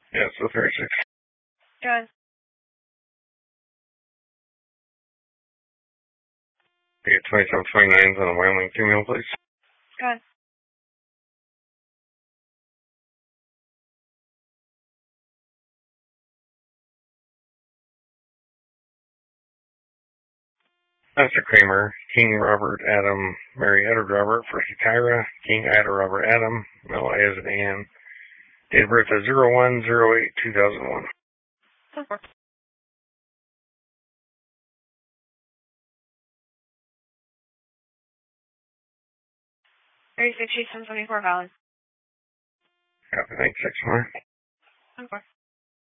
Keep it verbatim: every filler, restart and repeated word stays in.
Yeah, it's the thirty-six. Good. Okay, twenty-seven twenty-nines on a Wyoming female, please. Good. Mister Kramer, King Robert Adam, Mary Edward Robert, First Kyra, King Ida Robert Adam, Mel as in Ann. Date of birth is zero one zero eight two thousand one. Four. thirty-six, seven seventy-four valid. Copy, thanks, six more. Four.